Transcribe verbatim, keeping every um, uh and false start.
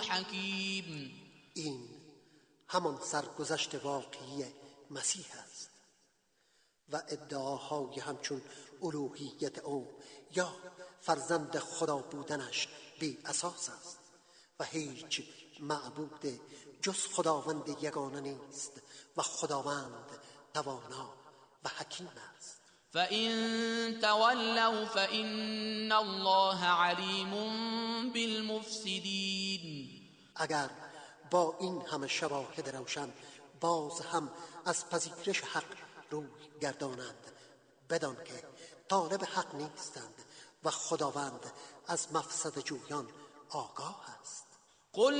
حکیم. این همان سرگذشت واقعی مسیح است و ادعاهای همچون الوهیت او یا فرزند خدا بودنش بی اساس است و هیچ معبود جز خداوند یگانه نیست و خداوند توانا و حکیم است. فَإِن تَوَلَّوْا فَإِنَّ اللَّهَ عَلِيمٌ بِالْمُفْسِدِينَ. اگر با این همه شواهد روشن باز هم از پذیرش حق روی گردانند، بدان که طالب حق نیستند و خداوند از مفسد جویان آگاه است. قل